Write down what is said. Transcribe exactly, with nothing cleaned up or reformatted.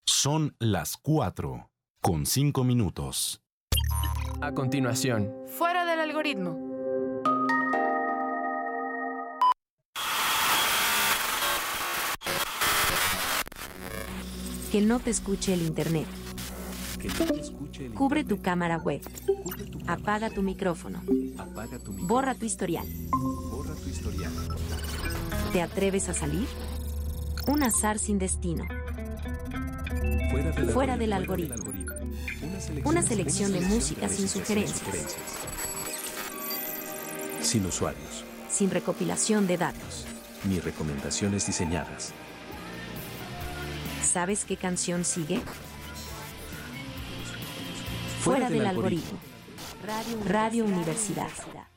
Son las cuatro con cinco minutos. A continuación, Fuera del algoritmo. Que no te escuche el internet. Cubre tu cámara web. Apaga tu micrófono. Borra tu historial. ¿Te atreves a salir? Un azar sin destino. Fuera del algoritmo. Una selección de música sin sugerencias. Sin usuarios. Sin recopilación de datos. Ni recomendaciones diseñadas. ¿Sabes qué canción sigue? Fuera del algoritmo. Radio Universidad.